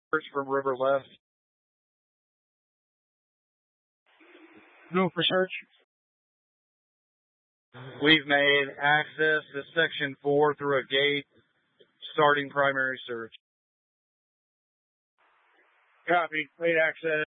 Search from river left. Go for search. We've made access to section 4 through a gate, starting primary search. Copy. Made access.